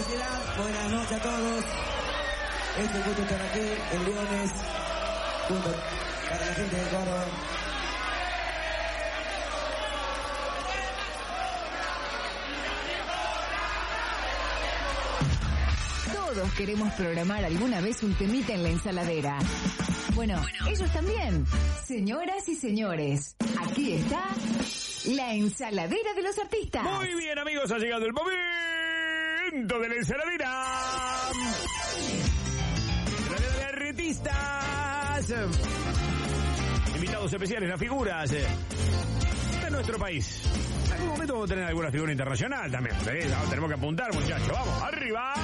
felicidad. Buenas noches a todos. Es un gusto estar aquí en Leones, junto para la gente de Córdoba. Todos queremos programar alguna vez un temita en la ensaladera. Bueno, ellos también. Señoras y señores, aquí está la ensaladera de los artistas. Muy bien, amigos, ha llegado el momento de la ensaladera. Ensaladera de artistas. Invitados especiales, las figuras de nuestro país. En algún momento vamos a tener alguna figura internacional también. Tenemos que apuntar, muchachos. Vamos, arriba.